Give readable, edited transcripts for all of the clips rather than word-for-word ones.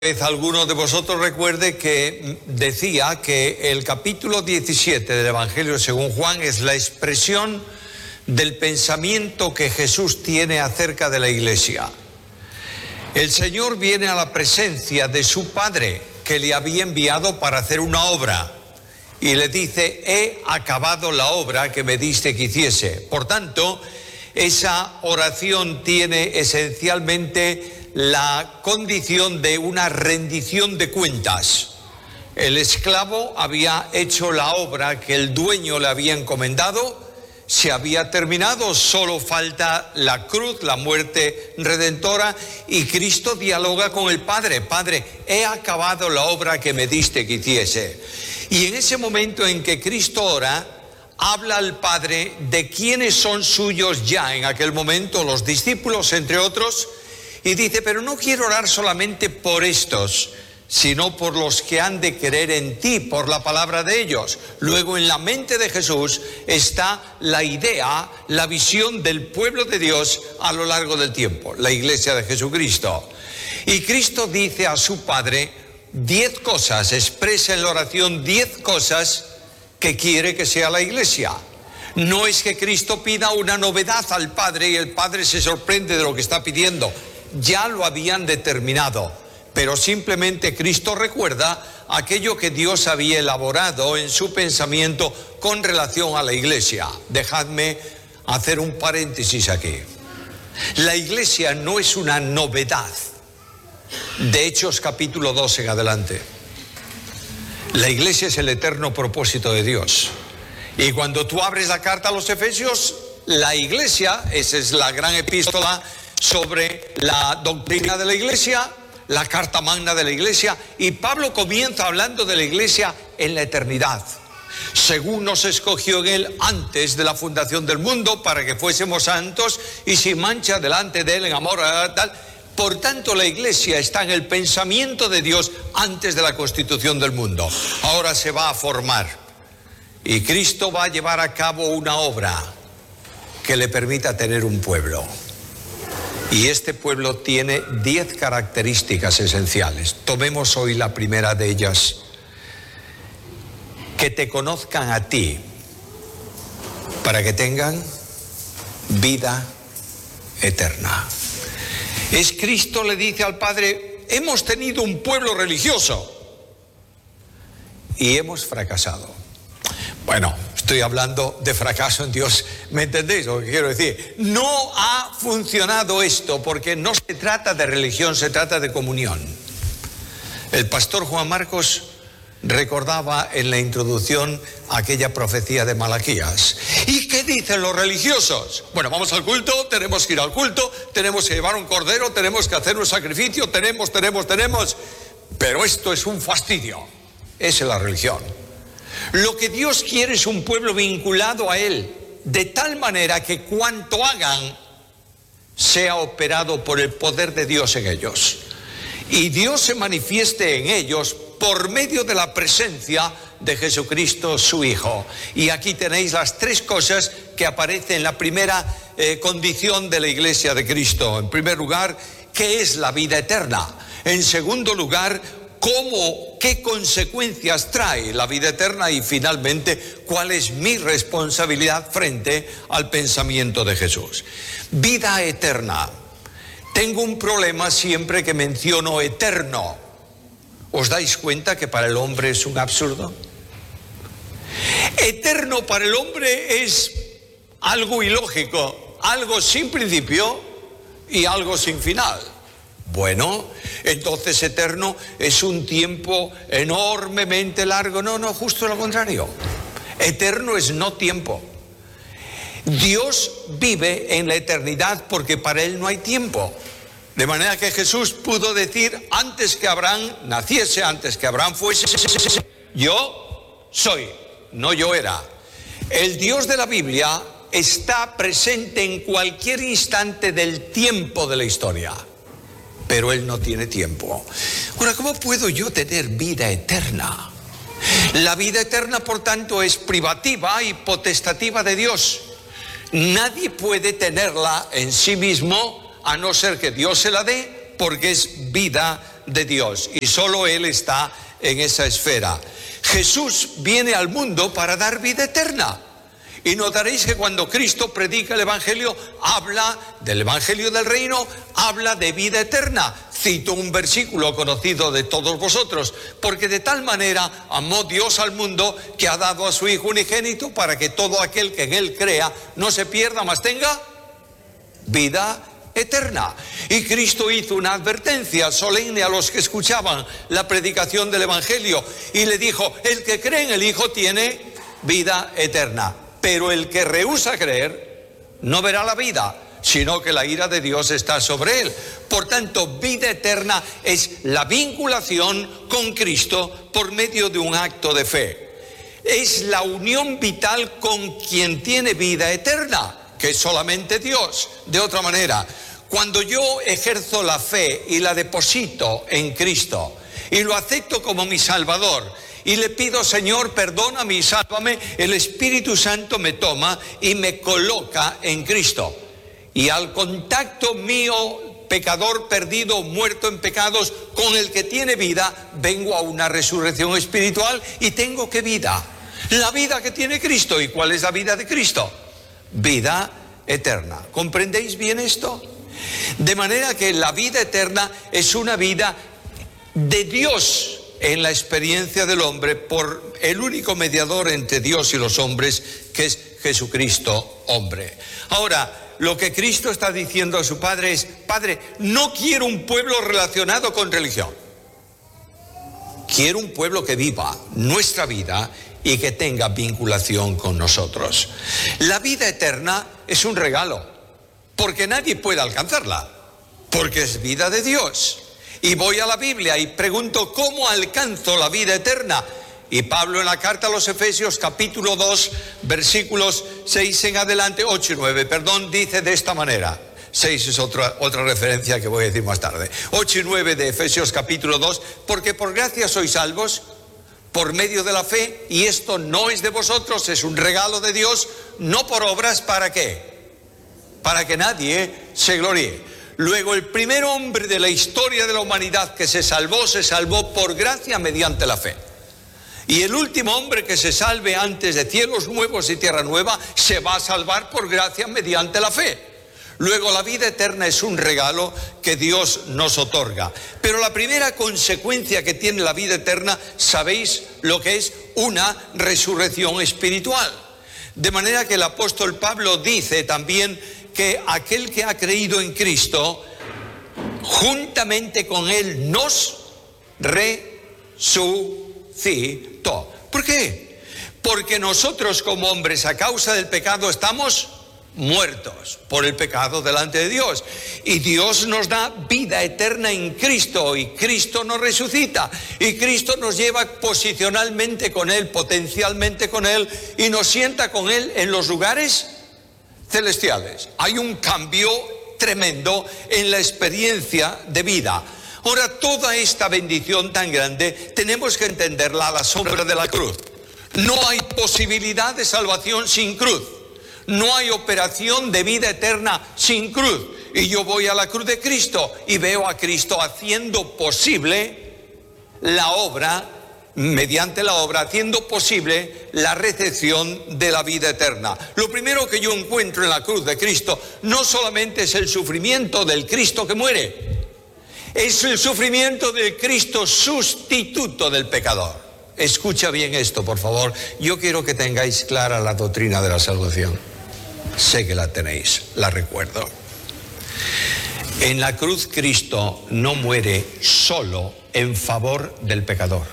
Alguno de vosotros recuerde que decía que el capítulo 17 del Evangelio según Juan es la expresión del pensamiento que Jesús tiene acerca de la iglesia. El Señor viene a la presencia de su Padre, que le había enviado para hacer una obra, y le dice: he acabado la obra que me diste que hiciese. Por tanto, esa oración tiene esencialmente la condición de una rendición de cuentas. El esclavo había hecho la obra que el dueño le había encomendado, se había terminado, solo falta la cruz, la muerte redentora, y Cristo dialoga con el Padre: Padre, he acabado la obra que me diste que hiciese. Y en ese momento en que Cristo ora, habla al Padre de quiénes son suyos ya en aquel momento, los discípulos entre otros, y dice: pero no quiero orar solamente por estos, sino por los que han de creer en ti, por la palabra de ellos. Luego, en la mente de Jesús está la idea, la visión del pueblo de Dios a lo largo del tiempo, la iglesia de Jesucristo. Y Cristo dice a su Padre 10 cosas, expresa en la oración 10 cosas que quiere que sea la iglesia. No es que Cristo pida una novedad al Padre y el Padre se sorprende de lo que está pidiendo. Ya lo habían determinado, pero simplemente Cristo recuerda aquello que Dios había elaborado en su pensamiento con relación a la iglesia. Dejadme hacer un paréntesis aquí. La iglesia no es una novedad de Hechos capítulo 2 en adelante. La iglesia es el eterno propósito de Dios. Y cuando tú abres la carta a los Efesios, la iglesia, esa es la gran epístola sobre la doctrina de la iglesia, la carta magna de la iglesia, y Pablo comienza hablando de la iglesia en la eternidad, según nos escogió en él antes de la fundación del mundo, para que fuésemos santos y sin mancha delante de él en amor, tal. Por tanto, la iglesia está en el pensamiento de Dios antes de la constitución del mundo. Ahora se va a formar y Cristo va a llevar a cabo una obra que le permita tener un pueblo. Y este pueblo tiene 10 características esenciales. Tomemos hoy la primera de ellas: que te conozcan a ti, para que tengan vida eterna. Es Cristo le dice al Padre: hemos tenido un pueblo religioso y hemos fracasado. Bueno, estoy hablando de fracaso en Dios, ¿me entendéis lo que quiero decir? No ha funcionado esto, porque no se trata de religión, se trata de comunión. El pastor Juan Marcos recordaba en la introducción aquella profecía de Malaquías. ¿Y qué dicen los religiosos? Bueno, vamos al culto, tenemos que ir al culto, tenemos que llevar un cordero, tenemos que hacer un sacrificio, tenemos, pero esto es un fastidio. Esa es la religión. Lo que Dios quiere es un pueblo vinculado a Él, de tal manera que cuanto hagan sea operado por el poder de Dios en ellos. Y Dios se manifieste en ellos por medio de la presencia de Jesucristo, su Hijo. Y aquí tenéis las 3 cosas que aparecen en la primera condición de la iglesia de Cristo. En primer lugar, ¿qué es la vida eterna? En segundo lugar, ¿qué consecuencias trae la vida eterna? Y finalmente, ¿cuál es mi responsabilidad frente al pensamiento de Jesús? Vida eterna. Tengo un problema siempre que menciono eterno. ¿Os dais cuenta que para el hombre es un absurdo? Eterno para el hombre es algo ilógico, algo sin principio y algo sin final. Bueno, entonces eterno es un tiempo enormemente largo. No, justo lo contrario. Eterno es no tiempo. Dios vive en la eternidad porque para Él no hay tiempo. De manera que Jesús pudo decir: antes que Abraham naciese, antes que Abraham fuese, yo soy, no yo era. El Dios de la Biblia está presente en cualquier instante del tiempo de la historia, pero Él no tiene tiempo. Ahora, ¿cómo puedo yo tener vida eterna? La vida eterna, por tanto, es privativa y potestativa de Dios. Nadie puede tenerla en sí mismo, a no ser que Dios se la dé, porque es vida de Dios y solo Él está en esa esfera. Jesús viene al mundo para dar vida eterna. Y notaréis que cuando Cristo predica el Evangelio, habla del Evangelio del Reino, habla de vida eterna. Cito un versículo conocido de todos vosotros: porque de tal manera amó Dios al mundo que ha dado a su Hijo unigénito para que todo aquel que en Él crea no se pierda, mas tenga vida eterna. Y Cristo hizo una advertencia solemne a los que escuchaban la predicación del Evangelio y le dijo: el que cree en el Hijo tiene vida eterna. Pero el que rehúsa creer no verá la vida, sino que la ira de Dios está sobre él. Por tanto, vida eterna es la vinculación con Cristo por medio de un acto de fe. Es la unión vital con quien tiene vida eterna, que es solamente Dios. De otra manera, cuando yo ejerzo la fe y la deposito en Cristo y lo acepto como mi Salvador, y le pido: Señor, perdóname y sálvame, el Espíritu Santo me toma y me coloca en Cristo. Y al contacto mío, pecador perdido, muerto en pecados, con el que tiene vida, vengo a una resurrección espiritual y tengo ¿qué vida? La vida que tiene Cristo. ¿Y cuál es la vida de Cristo? Vida eterna. ¿Comprendéis bien esto? De manera que la vida eterna es una vida de Dios en la experiencia del hombre por el único mediador entre Dios y los hombres, que es Jesucristo, hombre. Ahora, lo que Cristo está diciendo a su Padre es: Padre, no quiero un pueblo relacionado con religión. Quiero un pueblo que viva nuestra vida y que tenga vinculación con nosotros. La vida eterna es un regalo, porque nadie puede alcanzarla, porque es vida de Dios. Y voy a la Biblia y pregunto: ¿cómo alcanzo la vida eterna? Y Pablo, en la carta a los Efesios, capítulo 2, versículos 6 en adelante, 8 y 9, dice de esta manera. 6 es otra referencia que voy a decir más tarde. 8 y 9 de Efesios capítulo 2: porque por gracia sois salvos por medio de la fe, y esto no es de vosotros, es un regalo de Dios, no por obras. ¿Para qué? Para que nadie se gloríe. Luego, el primer hombre de la historia de la humanidad que se salvó por gracia mediante la fe. Y el último hombre que se salve antes de cielos nuevos y tierra nueva se va a salvar por gracia mediante la fe. Luego, la vida eterna es un regalo que Dios nos otorga. Pero la primera consecuencia que tiene la vida eterna, ¿sabéis lo que es? Una resurrección espiritual. De manera que el apóstol Pablo dice también que aquel que ha creído en Cristo, juntamente con Él nos resucitó. ¿Por qué? Porque nosotros como hombres, a causa del pecado, estamos muertos por el pecado delante de Dios. Y Dios nos da vida eterna en Cristo, y Cristo nos resucita. Y Cristo nos lleva posicionalmente con Él, potencialmente con Él, y nos sienta con Él en los lugares celestiales. Hay un cambio tremendo en la experiencia de vida. Ahora, toda esta bendición tan grande tenemos que entenderla a la sombra de la cruz. No hay posibilidad de salvación sin cruz. No hay operación de vida eterna sin cruz. Y yo voy a la cruz de Cristo y veo a Cristo haciendo posible la obra, mediante la obra, haciendo posible la recepción de la vida eterna. Lo primero que yo encuentro en la cruz de Cristo no solamente es el sufrimiento del Cristo que muere, es el sufrimiento del Cristo sustituto del pecador. Escucha bien esto, por favor. Yo quiero que tengáis clara la doctrina de la salvación. Sé que la tenéis, la recuerdo. En la cruz Cristo no muere solo en favor del pecador.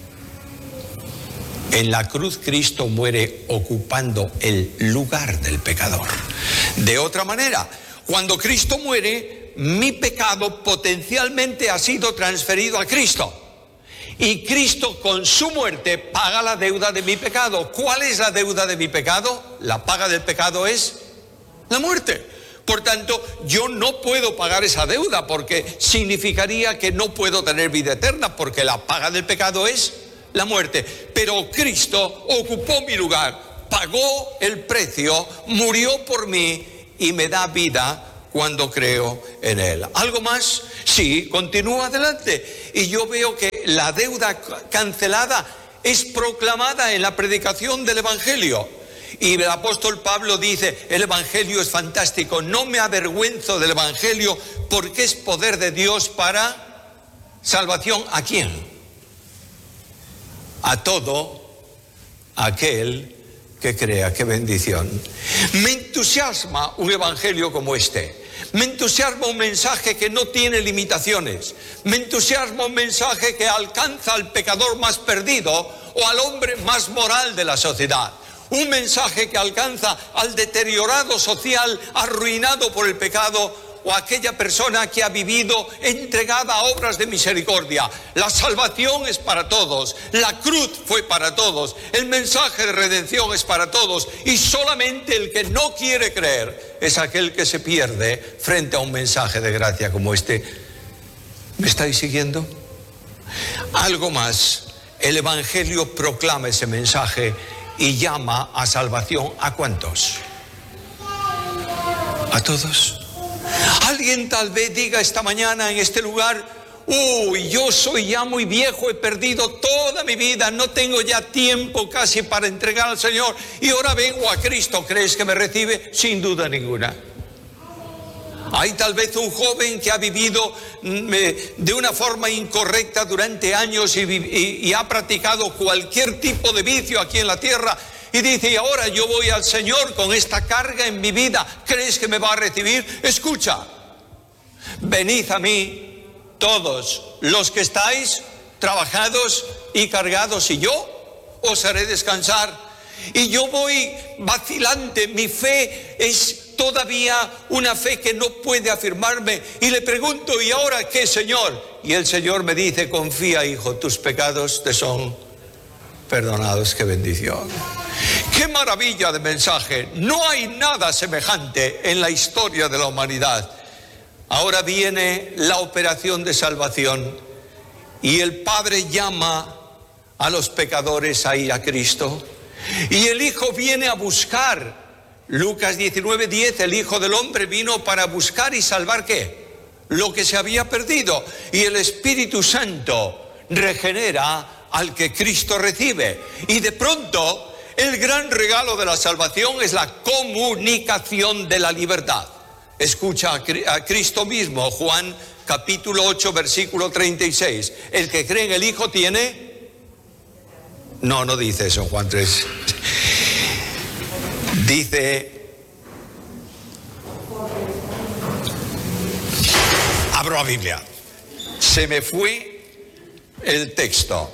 En la cruz Cristo muere ocupando el lugar del pecador. De otra manera, cuando Cristo muere, mi pecado potencialmente ha sido transferido a Cristo. Y Cristo con su muerte paga la deuda de mi pecado. ¿Cuál es la deuda de mi pecado? La paga del pecado es la muerte. Por tanto, yo no puedo pagar esa deuda, porque significaría que no puedo tener vida eterna, porque la paga del pecado es la muerte. Pero Cristo ocupó mi lugar, pagó el precio, murió por mí y me da vida cuando creo en Él. ¿Algo más? Sí, continúa adelante. Y yo veo que la deuda cancelada es proclamada en la predicación del Evangelio. Y el apóstol Pablo dice, el Evangelio es fantástico, no me avergüenzo del Evangelio porque es poder de Dios para salvación. ¿A quién? A todo aquel que crea. ¡Qué bendición! Me entusiasma un Evangelio como este. Me entusiasma un mensaje que no tiene limitaciones. Me entusiasma un mensaje que alcanza al pecador más perdido o al hombre más moral de la sociedad. Un mensaje que alcanza al deteriorado social, arruinado por el pecado, o aquella persona que ha vivido entregada a obras de misericordia. La salvación es para todos, la cruz fue para todos, el mensaje de redención es para todos, y solamente el que no quiere creer es aquel que se pierde frente a un mensaje de gracia como este. ¿Me estáis siguiendo? Algo más, el Evangelio proclama ese mensaje y llama a salvación. ¿A cuántos? ¿A todos? Alguien tal vez diga esta mañana en este lugar, uy, yo soy ya muy viejo, he perdido toda mi vida, no tengo ya tiempo casi para entregar al Señor y ahora vengo a Cristo. ¿Crees que me recibe? Sin duda ninguna. Hay tal vez un joven que ha vivido de una forma incorrecta durante años y ha practicado cualquier tipo de vicio aquí en la tierra. Y dice, y ahora yo voy al Señor con esta carga en mi vida. ¿Crees que me va a recibir? Escucha, venid a mí todos los que estáis trabajados y cargados, y yo os haré descansar. Y yo voy vacilante, mi fe es todavía una fe que no puede afirmarme. Y le pregunto, ¿y ahora qué, Señor? Y el Señor me dice, confía, hijo, tus pecados te son perdonados. ¡Qué bendición! ¡Qué maravilla de mensaje! No hay nada semejante en la historia de la humanidad. Ahora viene la operación de salvación y el Padre llama a los pecadores a ir a Cristo y el Hijo viene a buscar. Lucas 19:10, el Hijo del Hombre vino para buscar y salvar ¿qué? Lo que se había perdido, y el Espíritu Santo regenera al que Cristo recibe. Y de pronto el gran regalo de la salvación es la comunicación de la libertad. Escucha a Cristo mismo, Juan capítulo 8, versículo 36. El que cree en el Hijo tiene... No dice eso, Juan 3. Dice... Abro la Biblia. Se me fue el texto.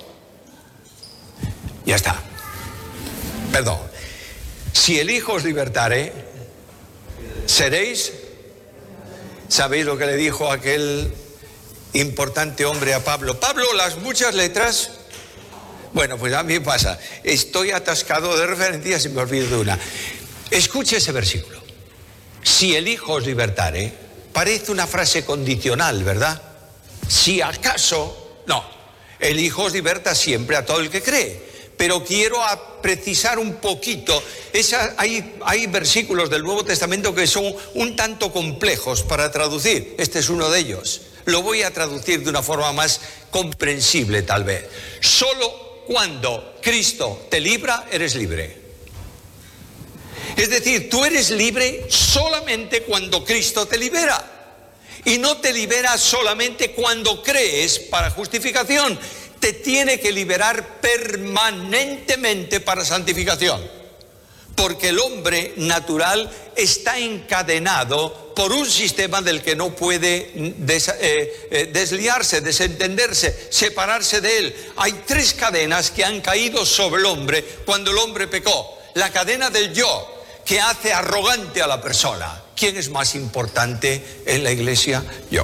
Ya está. Perdón. Si el Hijo os libertare, seréis... ¿Sabéis lo que le dijo aquel importante hombre a Pablo? Pablo, las muchas letras... Bueno, pues a mí me pasa. Estoy atascado de referencias y me olvido de una. Escuche ese versículo. Si el Hijo os libertare, parece una frase condicional, ¿verdad? Si acaso... No, el Hijo os liberta siempre a todo el que cree. Pero quiero precisar un poquito, hay versículos del Nuevo Testamento que son un tanto complejos para traducir. Este es uno de ellos. Lo voy a traducir de una forma más comprensible tal vez. Solo cuando Cristo te libra, eres libre. Es decir, tú eres libre solamente cuando Cristo te libera. Y no te libera solamente cuando crees para justificación. Te tiene que liberar permanentemente para santificación, porque el hombre natural está encadenado por un sistema del que no puede desliarse, desentenderse, separarse de él. Hay tres cadenas que han caído sobre el hombre cuando el hombre pecó. La cadena del yo, que hace arrogante a la persona. ¿Quién es más importante en la iglesia? Yo.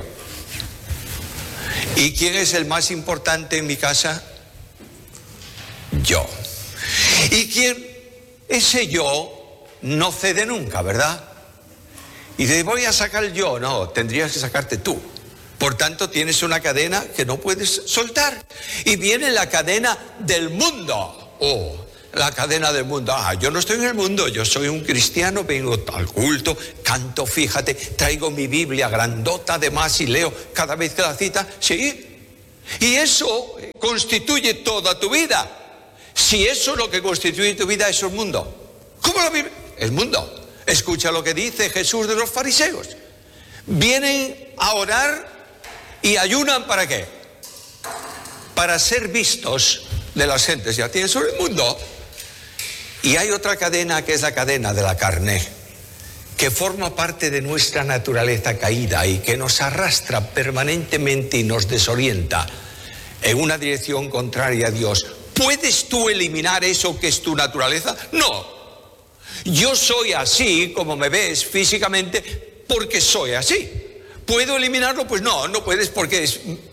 ¿Y quién es el más importante en mi casa? Yo. ¿Y quién? Ese yo no cede nunca, ¿verdad? Y de voy a sacar el yo, no, tendrías que sacarte tú. Por tanto, tienes una cadena que no puedes soltar. Y viene la cadena del mundo. la cadena del mundo. Yo no estoy en el mundo, yo soy un cristiano, vengo al culto, canto, fíjate, traigo mi Biblia grandota además y leo cada vez que la cita. Sí, y eso constituye toda tu vida. Si eso es lo que constituye tu vida, eso es el mundo. ¿Cómo la Biblia? El mundo. Escucha lo que dice Jesús de los fariseos. Vienen a orar y ayunan, ¿para qué? Para ser vistos de las gentes. Ya tienen sobre el mundo. Y hay otra cadena que es la cadena de la carne, que forma parte de nuestra naturaleza caída y que nos arrastra permanentemente y nos desorienta en una dirección contraria a Dios. ¿Puedes tú eliminar eso que es tu naturaleza? No. Yo soy así, como me ves físicamente, porque soy así. ¿Puedo eliminarlo? Pues no, no puedes, porque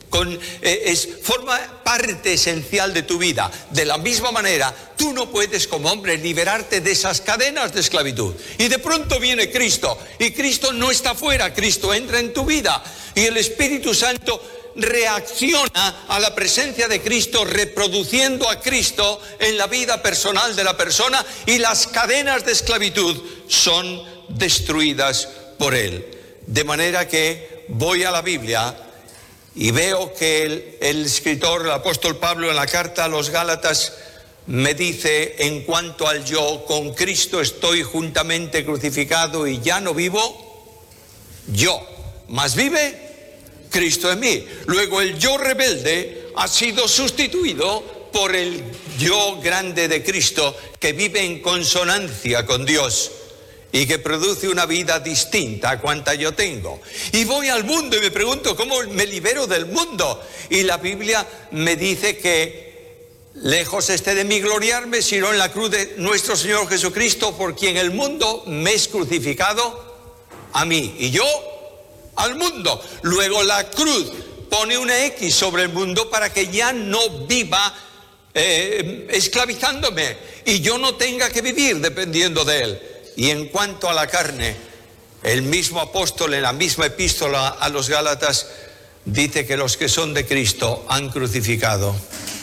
forma parte esencial de tu vida. De la misma manera, tú no puedes como hombre liberarte de esas cadenas de esclavitud. Y de pronto viene Cristo, y Cristo no está fuera, Cristo entra en tu vida, y el Espíritu Santo reacciona a la presencia de Cristo, reproduciendo a Cristo en la vida personal de la persona, y las cadenas de esclavitud son destruidas por Él. De manera que voy a la Biblia y veo que el escritor, el apóstol Pablo, en la carta a los Gálatas me dice: en cuanto al yo, con Cristo estoy juntamente crucificado y ya no vivo yo, mas vive Cristo en mí. Luego el yo rebelde ha sido sustituido por el yo grande de Cristo, que vive en consonancia con Dios y que produce una vida distinta a cuanta yo tengo. Y voy al mundo y me pregunto, ¿cómo me libero del mundo? Y la Biblia me dice que lejos esté de mí gloriarme, sino en la cruz de nuestro Señor Jesucristo, por quien el mundo me es crucificado a mí, y yo al mundo. Luego la cruz pone una X sobre el mundo para que ya no viva esclavizándome y yo no tenga que vivir dependiendo de él. Y en cuanto a la carne, el mismo apóstol en la misma epístola a los Gálatas dice que los que son de Cristo han crucificado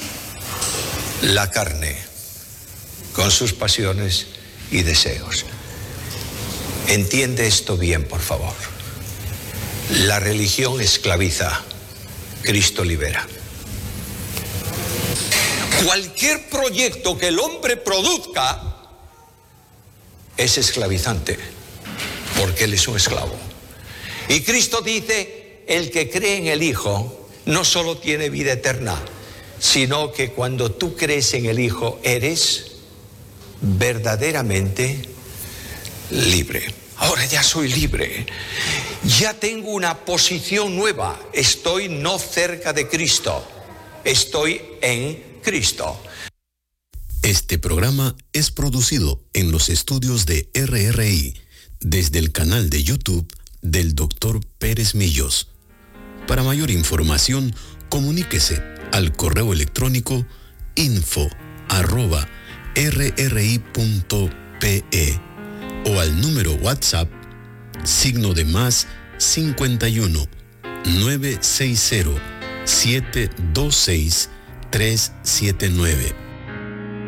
la carne con sus pasiones y deseos. Entiende esto bien, por favor. La religión esclaviza, Cristo libera. Cualquier proyecto que el hombre produzca es esclavizante, porque él es un esclavo. Y Cristo dice: el que cree en el Hijo no solo tiene vida eterna, sino que cuando tú crees en el Hijo eres verdaderamente libre. Ahora ya soy libre, ya tengo una posición nueva, estoy no cerca de Cristo, estoy en Cristo. Este programa es producido en los estudios de RRI desde el canal de YouTube del Dr. Pérez Millos. Para mayor información, comuníquese al correo electrónico info@rri.pe o al número WhatsApp +51 960 726 379.